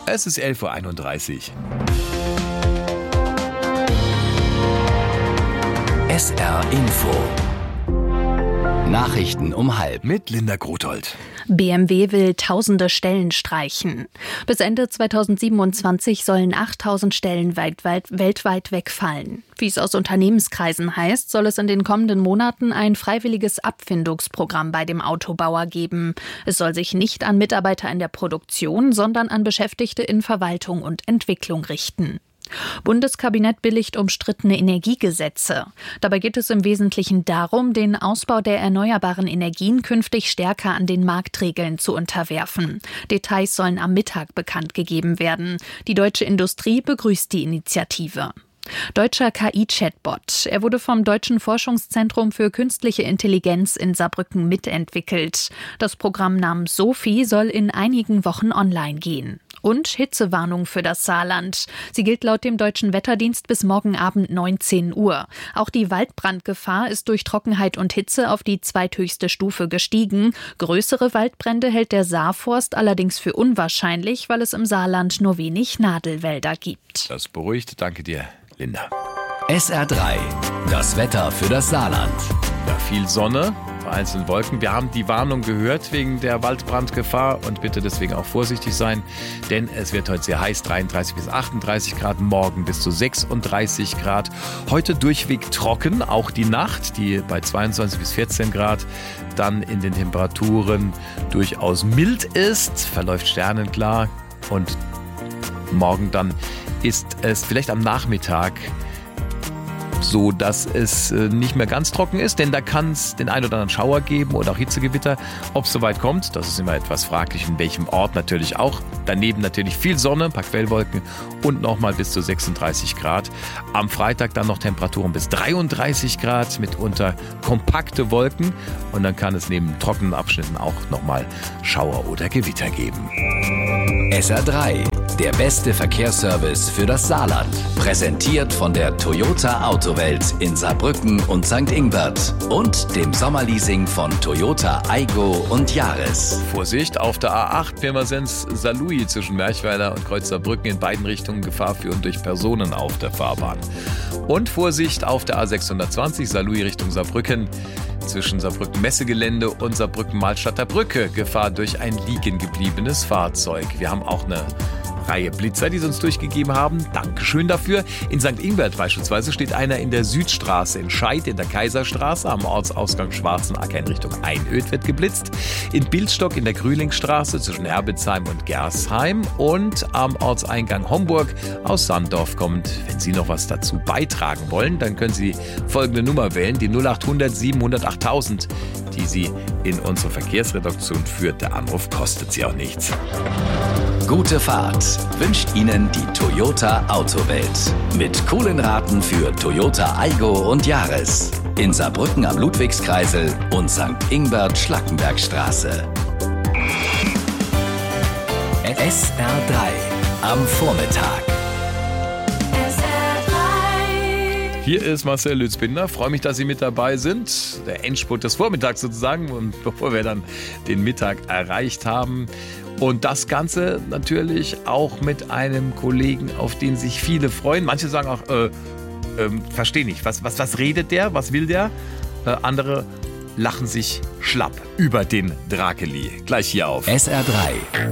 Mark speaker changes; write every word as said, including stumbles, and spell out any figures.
Speaker 1: Es ist elf Uhr einunddreißig.
Speaker 2: S R Info. Nachrichten um halb.
Speaker 1: Mit Linda Grothold.
Speaker 3: B M W will tausende Stellen streichen. Bis Ende zweitausendsiebenundzwanzig sollen achttausend Stellen weltweit, weltweit wegfallen. Wie es aus Unternehmenskreisen heißt, soll es in den kommenden Monaten ein freiwilliges Abfindungsprogramm bei dem Autobauer geben. Es soll sich nicht an Mitarbeiter in der Produktion, sondern an Beschäftigte in Verwaltung und Entwicklung richten. Bundeskabinett billigt umstrittene Energiegesetze. Dabei geht es im Wesentlichen darum, den Ausbau der erneuerbaren Energien künftig stärker an den Marktregeln zu unterwerfen. Details sollen am Mittag bekannt gegeben werden. Die deutsche Industrie begrüßt die Initiative. Deutscher K I-Chatbot. Er wurde vom Deutschen Forschungszentrum für Künstliche Intelligenz in Saarbrücken mitentwickelt. Das Programm namens Sophie soll in einigen Wochen online gehen. Und Hitzewarnung für das Saarland. Sie gilt laut dem Deutschen Wetterdienst bis morgen Abend neunzehn Uhr. Auch die Waldbrandgefahr ist durch Trockenheit und Hitze auf die zweithöchste Stufe gestiegen. Größere Waldbrände hält der Saarforst allerdings für unwahrscheinlich, weil es im Saarland nur wenig Nadelwälder gibt.
Speaker 1: Das beruhigt. Danke dir, Linda.
Speaker 2: S R drei. Das Wetter für das Saarland.
Speaker 1: Ja, viel Sonne, vereinzelt Wolken. Wir haben die Warnung gehört wegen der Waldbrandgefahr und bitte deswegen auch vorsichtig sein, denn es wird heute sehr heiß, dreiunddreißig bis achtunddreißig Grad, morgen bis zu sechsunddreißig Grad. Heute durchweg trocken, auch die Nacht, die bei zweiundzwanzig bis vierzehn Grad dann in den Temperaturen durchaus mild ist, verläuft sternenklar und morgen dann ist es vielleicht am Nachmittag so, dass es nicht mehr ganz trocken ist, denn da kann es den einen oder anderen Schauer geben oder auch Hitzegewitter. Ob es soweit kommt, das ist immer etwas fraglich, in welchem Ort natürlich auch. Daneben natürlich viel Sonne, ein paar Quellwolken und nochmal bis zu sechsunddreißig Grad. Am Freitag dann noch Temperaturen bis dreiunddreißig Grad, mitunter kompakte Wolken und dann kann es neben trockenen Abschnitten auch nochmal Schauer oder Gewitter geben.
Speaker 2: S R drei. Der beste Verkehrsservice für das Saarland. Präsentiert von der Toyota Autowelt in Saarbrücken und Sankt Ingbert und dem Sommerleasing von Toyota Aygo und Yaris.
Speaker 1: Vorsicht, auf der A acht Pirmasens-Saarlouis zwischen Merchweiler und Kreuz Saarbrücken in beiden Richtungen Gefahr führen durch Personen auf der Fahrbahn. Und Vorsicht auf der A sechshundertzwanzig Saarlouis Richtung Saarbrücken zwischen Saarbrücken Messegelände und Saarbrücken Mahlstadter Brücke. Gefahr durch ein liegen gebliebenes Fahrzeug. Wir haben auch eine Reihe Blitzer, die sie uns durchgegeben haben. Dankeschön dafür. In Sankt Ingbert beispielsweise steht einer in der Südstraße. In Scheid in der Kaiserstraße am Ortsausgang Schwarzenacker in Richtung Einöd wird geblitzt. In Bildstock in der Grühlingstraße zwischen Herbetsheim und Gersheim. Und am Ortseingang Homburg aus Sandorf kommt. Wenn Sie noch was dazu beitragen wollen, dann können Sie folgende Nummer wählen. Die null achthundert siebenhundert achttausend, die Sie in unsere Verkehrsredaktion führt. Der Anruf kostet Sie auch nichts.
Speaker 2: Gute Fahrt wünscht Ihnen die Toyota Autowelt. Mit coolen Raten für Toyota Aygo und Yaris. In Saarbrücken am Ludwigskreisel und Sankt Ingbert-Schlackenbergstraße. S R drei am Vormittag.
Speaker 1: Hier ist Marcel Lützbinder. Freue mich, dass Sie mit dabei sind. Der Endspurt des Vormittags sozusagen. Und bevor wir dann den Mittag erreicht haben. Und das Ganze natürlich auch mit einem Kollegen, auf den sich viele freuen. Manche sagen auch, äh, äh, verstehe nicht, was, was, was redet der, was will der? Äh, andere lachen sich schlapp über den Drakeli. Gleich hier auf
Speaker 2: S R drei.